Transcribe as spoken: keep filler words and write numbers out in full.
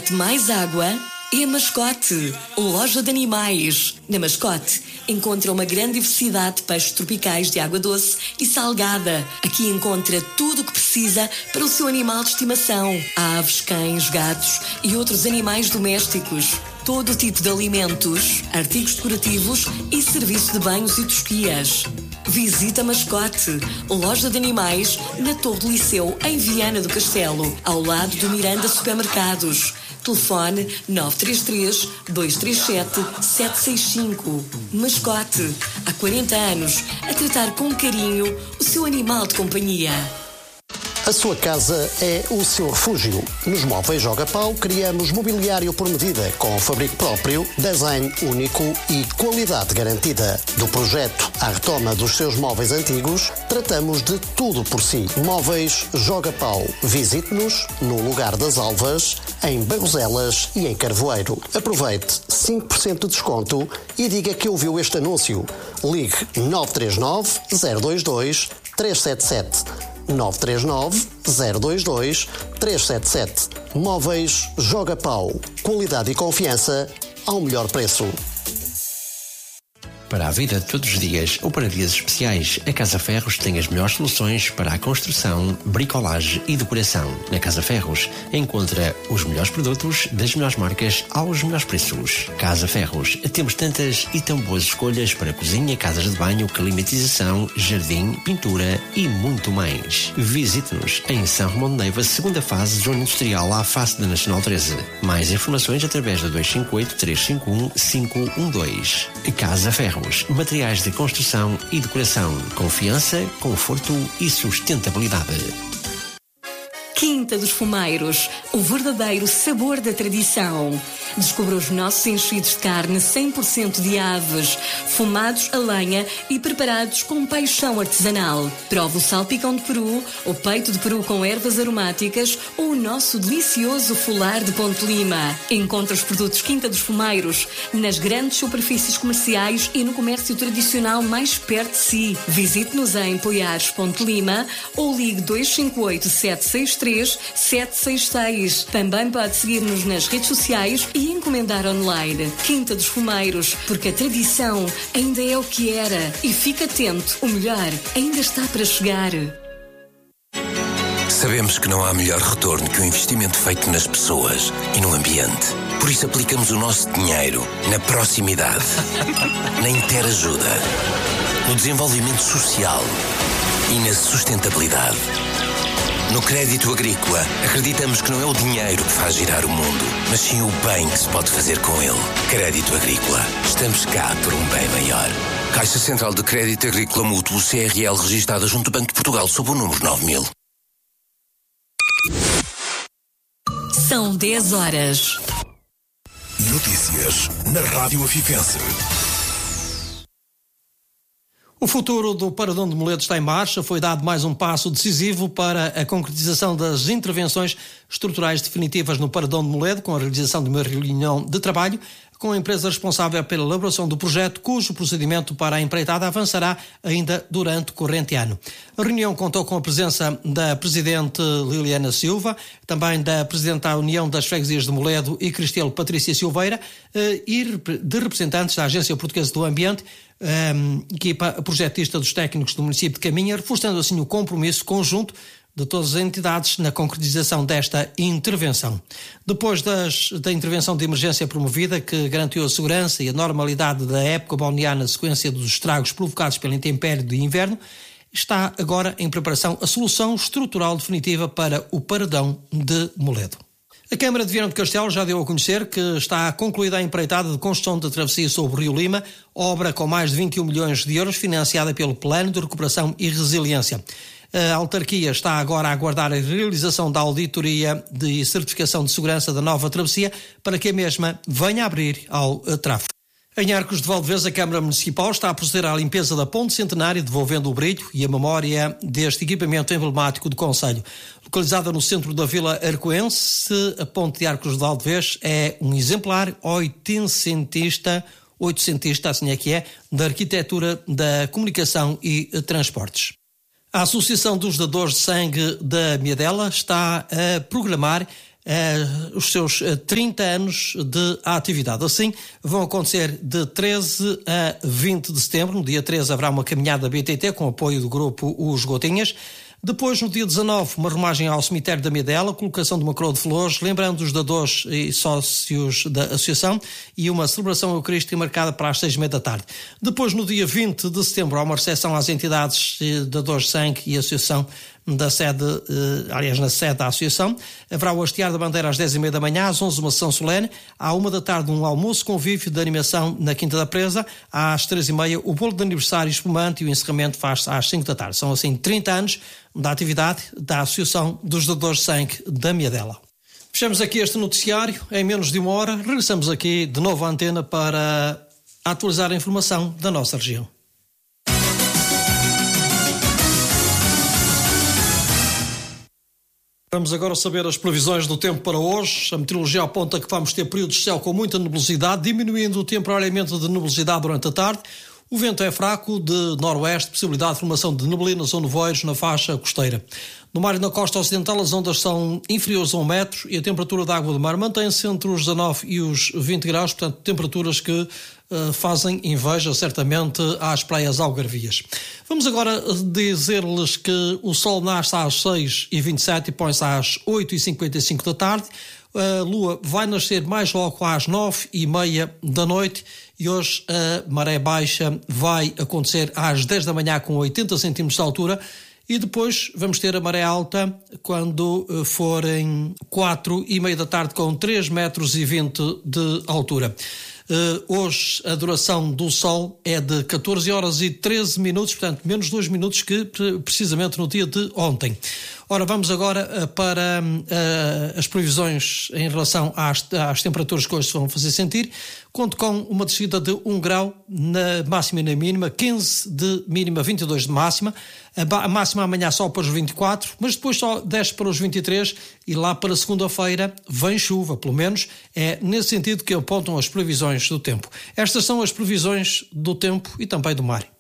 mete mais água é a Mascote, loja de animais. Na Mascote encontra uma grande diversidade de peixes tropicais de água doce e salgada. Aqui encontra tudo o que precisa para o seu animal de estimação. Aves, cães, gatos e outros animais domésticos. Todo tipo de alimentos, artigos decorativos e serviço de banhos e tosquias. Visita a Mascote, loja de animais, na Torre do Liceu, em Viana do Castelo, ao lado do Miranda Supermercados. Telefone nove três três, dois três sete, sete seis cinco. Mascote, há quarenta anos, a tratar com carinho o seu animal de companhia. A sua casa é o seu refúgio. Nos Móveis Joga Pau criamos mobiliário por medida, com fabrico próprio, design único e qualidade garantida. Do projeto à retoma dos seus móveis antigos, tratamos de tudo por si. Móveis Joga Pau. Visite-nos no Lugar das Alvas, em Barroselas e em Carvoeiro. Aproveite cinco por cento de desconto e diga que ouviu este anúncio. Ligue nove três nove, zero dois dois, três sete sete. nove três nove, zero dois dois, três sete sete. Móveis Joga Pau. Qualidade e confiança ao melhor preço. Para a vida de todos os dias ou para dias especiais, a Casa Ferros tem as melhores soluções para a construção, bricolagem e decoração. Na Casa Ferros encontra os melhores produtos das melhores marcas aos melhores preços. Casa Ferros, temos tantas e tão boas escolhas para cozinha, casas de banho, climatização, jardim, pintura e muito mais. Visite-nos em São Romão de Neiva, segunda fase, zona industrial, à face da Nacional treze. Mais informações através da dois cinco oito, três cinco um, cinco um dois. Casa Ferros. Materiais de construção e decoração. Confiança, conforto e sustentabilidade. Quinta dos Fumeiros, o verdadeiro sabor da tradição. Descubra os nossos enchidos de carne cem por cento de aves, fumados a lenha e preparados com paixão artesanal. Prove o salpicão de peru, o peito de peru com ervas aromáticas ou o nosso delicioso folar de Ponte Lima. Encontre os produtos Quinta dos Fumeiros nas grandes superfícies comerciais e no comércio tradicional mais perto de si. Visite-nos em Poiares, Ponte Lima ou ligue dois cinco oito, sete seis três, sete seis seis. Também pode seguir-nos nas redes sociais e encomendar online. Quinta dos Fumeiros, porque a tradição ainda é o que era. E fique atento, o melhor ainda está para chegar. Sabemos que não há melhor retorno que o investimento feito nas pessoas e no ambiente. Por isso aplicamos o nosso dinheiro na proximidade, na interajuda, no desenvolvimento social e na sustentabilidade. No crédito agrícola, acreditamos que não é o dinheiro que faz girar o mundo, mas sim o bem que se pode fazer com ele. Crédito agrícola. Estamos cá por um bem maior. Caixa Central de Crédito Agrícola Mútuo C R L, registada junto ao Banco de Portugal sob o número nove mil. São dez horas. Notícias na Rádio Afifense. O futuro do Paradão de Moledo está em marcha. Foi dado mais um passo decisivo para a concretização das intervenções estruturais definitivas no Paradão de Moledo, com a realização de uma reunião de trabalho com a empresa responsável pela elaboração do projeto, cujo procedimento para a empreitada avançará ainda durante o corrente ano. A reunião contou com a presença da Presidente Liliana Silva, também da Presidente da União das Freguesias de Moledo e Cristelo Patrícia Silveira, e de representantes da Agência Portuguesa do Ambiente, equipa projetista dos técnicos do município de Caminha, reforçando assim o compromisso conjunto de todas as entidades na concretização desta intervenção. Depois das, da intervenção de emergência promovida, que garantiu a segurança e a normalidade da época balnear na sequência dos estragos provocados pelo intempério de inverno, está agora em preparação a solução estrutural definitiva para o Paradão de Moledo. A Câmara de Viana do Castelo já deu a conhecer que está concluída a empreitada de construção da travessia sobre o Rio Lima, obra com mais de vinte e um milhões de euros, financiada pelo Plano de Recuperação e Resiliência. A autarquia está agora a aguardar a realização da auditoria de certificação de segurança da nova travessia para que a mesma venha a abrir ao tráfego. Em Arcos de Valdevez, a Câmara Municipal está a proceder à limpeza da ponte centenária, devolvendo o brilho e a memória deste equipamento emblemático do concelho. Localizada no centro da Vila Arcoense, a ponte de Arcos de Valdevez é um exemplar oitocentista, oitocentista, assim é que é, da arquitetura da comunicação e transportes. A Associação dos Dadores de Sangue da Miadela está a programar uh, os seus uh, trinta anos de atividade. Assim, vão acontecer de treze a vinte de setembro. No dia treze haverá uma caminhada B T T com apoio do grupo Os Gotinhas. Depois, no dia dezanove, uma remagem ao cemitério da Miedela, colocação de uma coroa de flores, lembrando os dadores e sócios da associação, e uma celebração eucarística marcada para as seis e meia da tarde. Depois, no dia vinte de setembro, há uma recepção às entidades dadores de sangue e associação da sede, eh, aliás, na sede da associação. Haverá o hastear da bandeira às dez e meia da manhã, às onze uma sessão solene, à uma da tarde um almoço convívio de animação na Quinta da Presa, às três e meia o bolo de aniversário espumante e o encerramento faz-se às cinco da tarde. São assim trinta anos da atividade da Associação dos Dadores de Sangue da Miedela. Fechamos aqui este noticiário em menos de uma hora. Regressamos aqui de novo à antena para atualizar a informação da nossa região. Vamos agora saber as previsões do tempo para hoje. A meteorologia aponta que vamos ter períodos de céu com muita nebulosidade, diminuindo temporariamente de nebulosidade durante a tarde. O vento é fraco de noroeste, possibilidade de formação de neblinas ou nevoeiros na faixa costeira. No mar e na costa ocidental as ondas são inferiores a um metro e a temperatura da água do mar mantém-se entre os dezanove e os vinte graus, portanto temperaturas que uh, fazem inveja certamente às praias algarvias. Vamos agora dizer-lhes que o sol nasce às seis e vinte e sete e põe-se às oito e cinquenta e cinco da tarde. A lua vai nascer mais logo às nove e meia da noite e hoje a maré baixa vai acontecer às dez da manhã com oitenta centímetros de altura e depois vamos ter a maré alta quando forem quatro e meia da tarde com três metros e vinte de altura. Uh, hoje a duração do sol é de catorze horas e treze minutos, portanto menos dois minutos que precisamente no dia de ontem. Ora, vamos agora uh, para uh, as previsões em relação às, às temperaturas que hoje se vão fazer sentir. Conto com uma descida de um grau na máxima e na mínima, quinze de mínima, vinte e dois de máxima. A, a máxima amanhã só para os vinte e quatro, mas depois só desce para os vinte e três e lá para segunda-feira vem chuva, pelo menos é nesse sentido que apontam as previsões do tempo. Estas são as previsões do tempo e também do mar.